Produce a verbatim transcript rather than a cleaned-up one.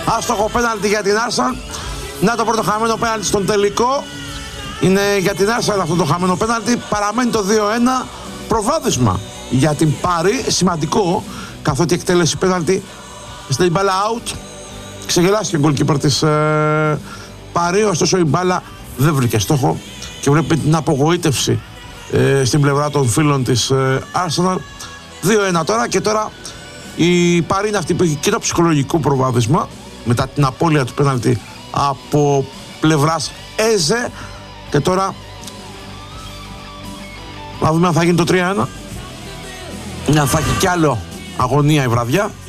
Άστοχο πέναλτι για την Arsenal. Να το πρώτο χαμένο πέναλτι στον τελικό. Είναι για την Arsenal αυτό το χαμένο πέναλτι. Παραμένει το δύο ένα. Προβάδισμα για την Πάρη. Σημαντικό, καθότι εκτέλεση πέναλτι στην μπάλα out. Ξεγελάστηκε ο γκολκίπερ της ε, Πάρη. Ωστόσο η μπάλα δεν βρήκε στόχο και βλέπει την απογοήτευση ε, στην πλευρά των φίλων της ε, Arsenal. δύο ένα τώρα, και τώρα η Πάρη είναι αυτή που έχει και το ψυχολογικό προβάδισμα μετά την απώλεια του πέναλτι από πλευράς Έζε, και τώρα να δούμε αν θα γίνει το τρία ένα, αν θα έχει κι άλλο αγωνία η βραδιά.